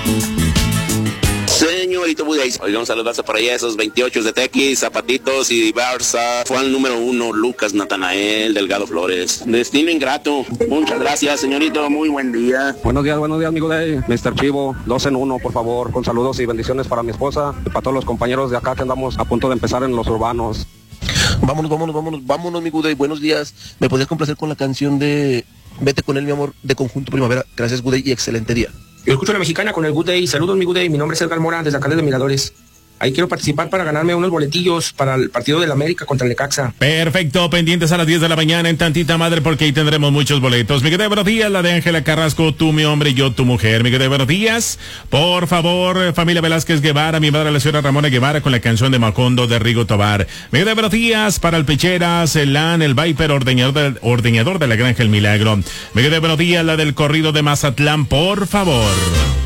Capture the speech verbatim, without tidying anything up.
Señorito Budey, oiga, un saludazo por allá, esos veintiocho de Tequis, Zapatitos y Barça. Fue al número uno, Lucas Natanael Delgado Flores. Destino ingrato. Muchas gracias, señorito. Muy buen día. Buenos días, buenos días, amigo de mister Chivo. Dos en uno, por favor. Con saludos y bendiciones para mi esposa y para todos los compañeros de acá que andamos a punto de empezar en los urbanos. Vámonos, vámonos, vámonos, vámonos, mi Gudey. Buenos días. ¿Me podrías complacer con la canción de Vete con él, mi amor, de Conjunto Primavera? Gracias, Gudey, y excelente día. Yo escucho a la mexicana con el Good Day. Saludos, mi Good Day. Mi nombre es Edgar Mora, desde acá de Miradores. Ahí quiero participar para ganarme unos boletillos para el partido del América contra el Necaxa. Perfecto, pendientes a las diez de la mañana en Tantita Madre, porque ahí tendremos muchos boletos. Mi querida, buenos días, la de Ángela Carrasco, tú mi hombre, yo tu mujer. Mi querida, buenos días. Por favor, familia Velázquez Guevara, mi madre la señora Ramona Guevara con la canción de Macondo de Rigo Tobar. Mi querida, buenos días para el Pecheras, el Lan, el Viper, ordeñador de, ordeñador de la Granja El Milagro. Mi querida, buenos días, la del corrido de Mazatlán, por favor.